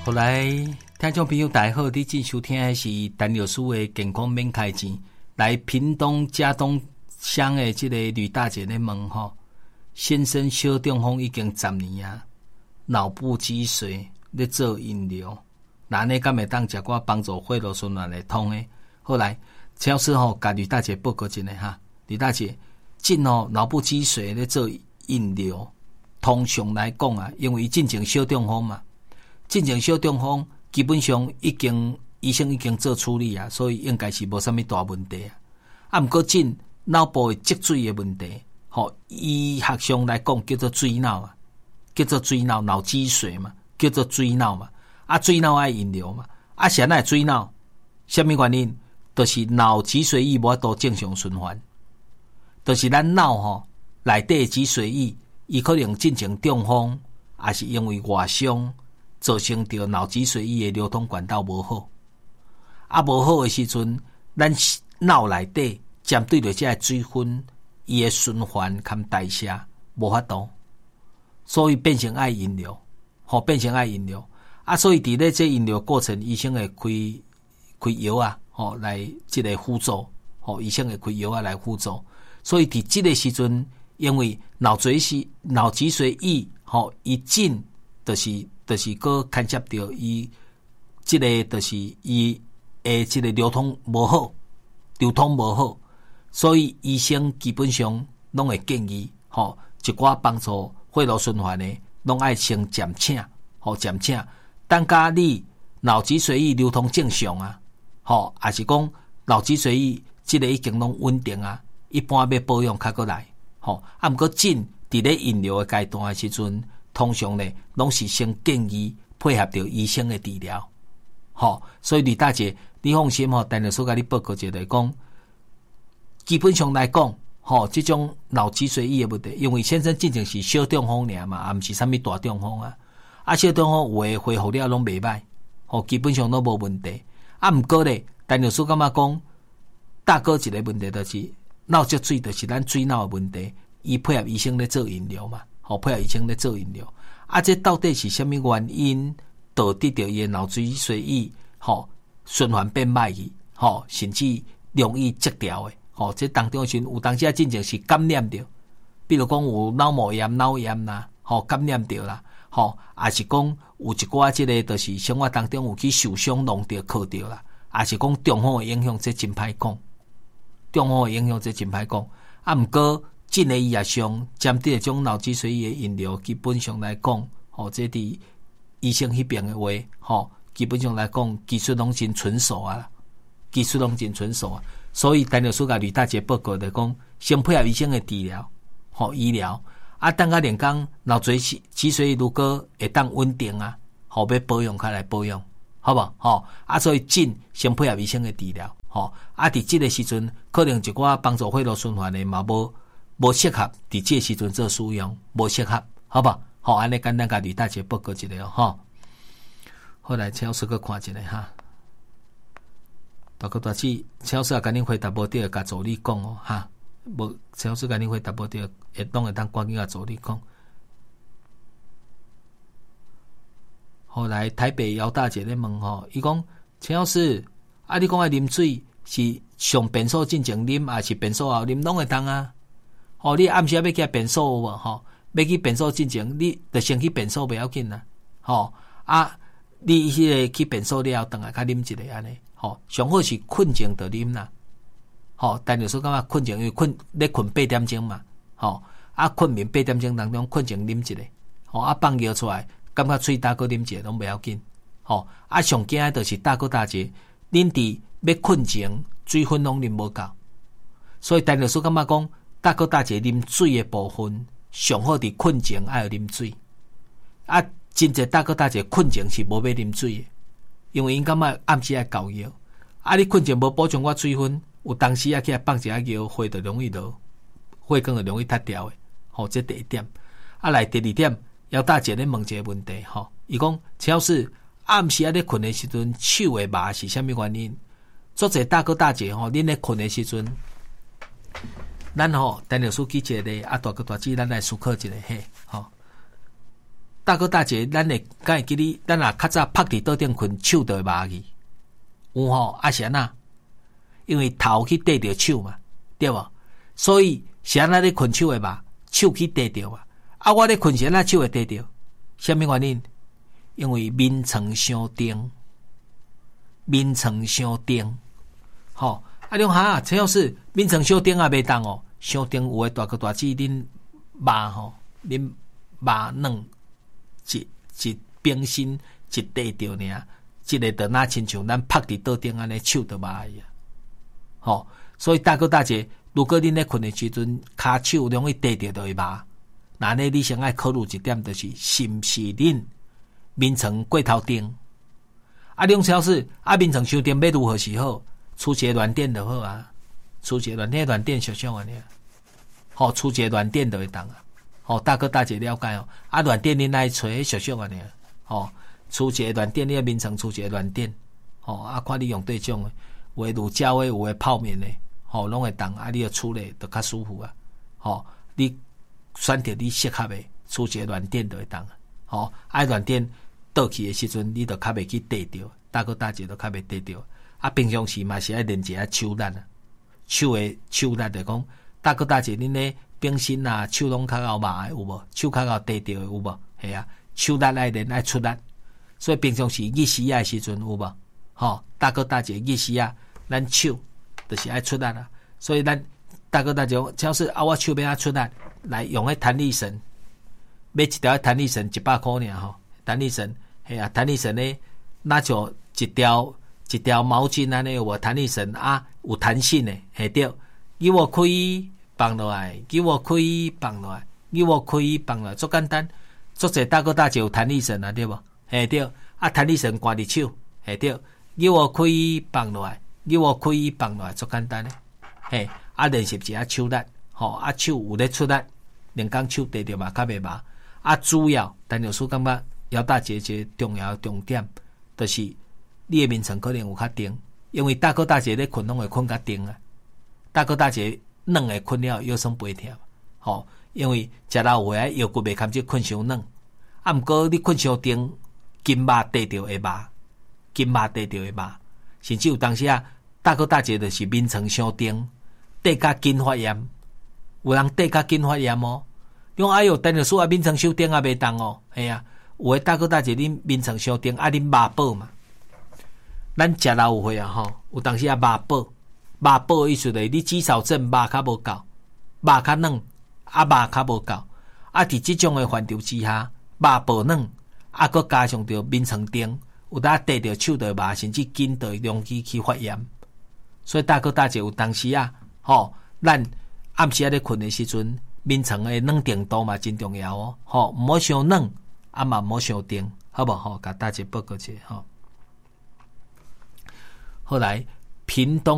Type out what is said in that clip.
后来，听众朋友大家好，你正收听的是陈老师的健康免开钱。来屏东嘉东乡的这个吕大姐咧问吼，先生小中风已经10年啊，脑部积水咧做饮料，那呢敢会当食寡帮助血路循环的通的？后来陈老师吼甲吕大姐报告一下哈，吕大姐，进脑部积水咧做饮料，通常来讲啊，因为进前小中风嘛。进前小中风基本上医生已经做处理啊，所以应该是无啥物大问题啊。啊，毋过进脑部的积水的问题，医学上来讲叫做水脑啊，叫做水脑脑积水嘛，叫做水脑嘛。啊，水脑爱饮料嘛。啊，啥会水脑？什么原因？就是脑积水液无法度正常循环，就是咱脑内底积水液，伊可能进前中风，也是因为外伤。造成着脑积水液的流通管道无好，啊无好的时阵，咱脑内底针对着这水分，伊的循环跟代谢无法度，所以变成爱饮料，变成爱饮料。啊，所以伫咧这饮料过程，医生会开药啊，来这个辅助，医生会开药啊来辅助。所以伫这个时阵，因为脑积水液，伊进就是个牵涉到伊即个就是伊诶即个流通无好，所以医生基本上拢会建议一寡帮助血路循环的，拢爱先暂请，等甲你脑积水液流通正常啊，还是讲脑积水液即个已经拢稳定啊，一般要保养较过来，啊，毋过进伫咧饮料的阶段的时阵。通常呢，拢是先建议配合着医生的治疗，所以吕大姐，你放心陈老师甲你报告一下讲，基本上来讲，这种脑积水液的问题，因为先生进前是小中风尔嘛，也毋是啥物大中风啊，啊小中风有诶恢复了拢袂歹，基本上都无问题。啊，毋过咧，陈老师感觉讲，大哥一个问题就是脑积水，就是咱水脑的问题，伊配合医生咧做饮料嘛。配合医生咧做饮料，啊，这到底是什么原因导致着伊脑积水液循环变歹去，甚至容易积掉的，这当中有当时真正是感染着，比如讲有脑膜炎、脑炎啦，感染着啦，也是讲有一寡这个就是生活当中有去受伤弄着靠着啦，也是讲中风的影响，这真歹讲，啊，毋过。进的医学上，针对这种脑积水液的饮料，基本上来讲，这伫医生迄边的话，基本上来讲，技术拢真纯熟啊，所以陈老师甲吕大姐报告来讲，先配合医生的治疗，医疗，啊，等下连讲脑积水如果会当稳定啊，要保养开来保养，好不好？啊，所以先配合医生的治疗，啊，伫这个时阵，可能一寡帮助血路循环的嘛无适合伫这时阵做使用，无适合，好吧？安尼简单甲吕大姐报告一下吼。后来陈老师去看一下哈，大哥大姐，陈老师也甲恁回答无对，甲助理讲哈。无陈老师甲恁回答无对，拢会当赶紧甲助理讲。后来台北姚大姐咧问伊讲陈老师，啊，你讲爱啉水是上便所进前啉，还是便所后啉，拢会当啊？你暗时要去便所有无？要去便所进前，你就先去便所不要紧啦。啊，你迄个去便所了，等下较啉一个安尼。上好是困前就啉啦。但有时感觉困前因为困8点钟嘛。啊，困眠8点钟当中困前啉一个。啊，放尿出来，感觉喙大个啉一个拢不要紧。啊，上惊的就是大哥大姐，恁伫要困前水分拢啉无够，所以但有时感觉讲。大哥大姐啉水的部分，上好伫困前爱要啉水。啊，真侪大哥大姐困前是无要啉水的，因为因感觉暗时爱搞药。啊，你困前无补充我水分，有当时啊起来放一下药，血就容易落，血管就容易塌掉的。这第一点。啊，来第二点，姚大姐咧问一个问题，伊讲陈老师暗时啊咧困的时阵，手会麻是啥物原因？做者大哥大姐恁咧困的时阵。咱陈老师记一个啊，大哥大姐，咱来思考一下嘿， 大哥大姐，咱会记你，咱若较早趴伫桌顶困，手就会麻去，有吼啊是安那？因为头去缀着手嘛，对无？所以是安那咧困手会麻，手去缀着嘛。啊，我咧困时安那手会缀着，什么原因？因为面床伤重，面床伤重，吼啊！种哈，陈老师面床伤重也袂当哦，伤重有诶大哥大姐恁肉吼，恁肉软。一冰心一地着尔，即个就哪亲像咱拍伫桌顶安尼手就麻去啊！吼，所以大哥大姐，如果恁咧困的时阵，骹手容易地着就会麻。那呢，你先爱考虑一点，就是是毋是恁面床过头重？啊，梁超市啊，面床伤重要如何是好？厝一个软垫就好啊，厝一个软垫小小安尼，吼，厝一个软垫就会当啊。吼，大哥大姐了解哦。啊，软垫恁来找小小安尼，吼，厝一个软垫，你面床厝一个软垫，吼，啊，看你用对种诶，有诶乳胶诶，有诶泡棉诶，吼，拢会当。啊，你要厝咧就较舒服啊，吼，你选择你适合诶，厝一个软垫就会当啊，吼，啊，软垫倒去诶时阵，你就较袂去缀着，大哥大姐就较袂缀着。啊，平常时嘛是爱练一下手力啊，手力就讲，大哥大姐恁咧。冰心啊，手拢较够麻的有无？手较够地着的有无？系啊，手力爱练爱出力，所以平常时日时啊时阵有无？吼，大哥大姐日时啊，咱手就是爱出力啊。所以咱大哥大姐只要是啊，我手要出力，来用迄弹力绳，买一条弹力绳100块尔吼，弹力绳系啊，弹力绳咧，那就一条毛巾安尼有无？弹力绳啊，有弹性的，系对，伊我可以。放落来，叫我开放落来，叫我开放落来，足简单。足侪大哥大姐有弹力绳啊，对无？嘿对，啊弹力绳挂伫手，嘿对，叫我开放落来，叫我开放落来，足简单诶。嘿，啊练习一下手力，吼，啊手有咧出力，连讲手地着嘛较袂麻。啊主要，陈老师感觉姚大姐一个重要重点，就是你诶面床可能有较重，因为大哥大姐咧困拢会困较重啊，大哥大姐。软会困了腰酸背痛，吼，因为食老有诶腰骨袂堪，即困伤软。啊，毋过你困伤重，筋肉地着会麻，筋肉地着会麻，甚至有当时啊，大哥大姐就是面床伤重，地甲筋发炎，有人地甲筋发炎哦。你讲哎哟，陈老师啊，面床伤重也袂当哦，系啊，有诶大哥大姐恁面床伤重，啊恁肉补嘛，咱食老有会啊吼，有当时啊肉补。肉补的意思就是你肌少症肉较无够，肉较软，啊肉较无够，啊伫即种的范畴之下，肉补软，啊佮加上着面床重，有当地着手着麻，甚至筋着容易去发炎。所以大哥大姐有当时啊，吼，咱暗时啊咧困的时阵，面床的软程度嘛真重要哦，吼，毋好伤软，啊嘛毋好伤重，好无吼？甲大姐报告者吼。后来屏东。